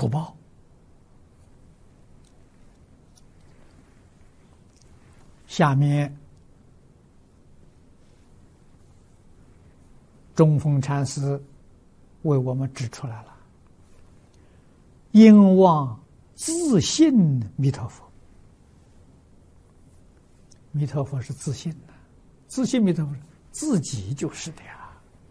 苦报。下面中峰禅师为我们指出来了：应望自信弥陀佛。弥陀佛是自信的，自信弥陀佛自己就是的呀。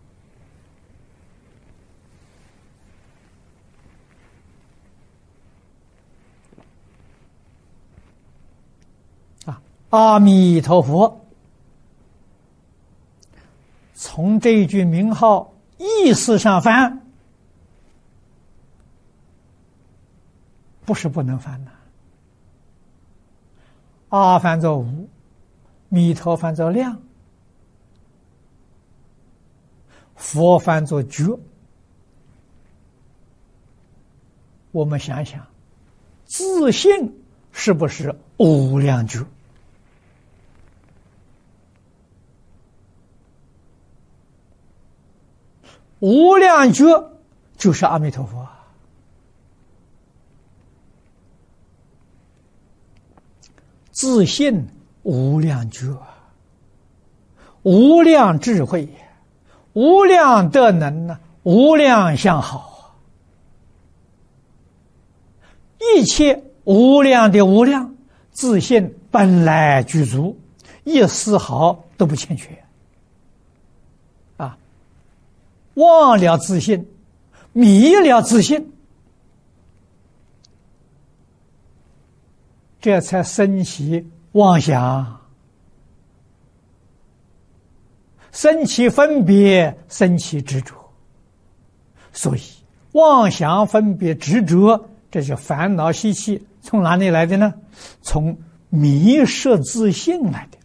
阿弥陀佛，从这一句名号意思上翻，不是不能翻的。阿翻作无，弥陀翻作量，佛翻作觉。我们想想，自信是不是无量觉？无量觉就是阿弥陀佛。自信无量觉，无量智慧，无量德能，无量相好，一切无量的无量，自信本来具足，一丝毫都不欠缺。忘了自信，迷了自信，这才生起妄想，生起分别，生起执着。所以妄想分别执着，这些烦恼习气从哪里来的呢？从迷失自信来的。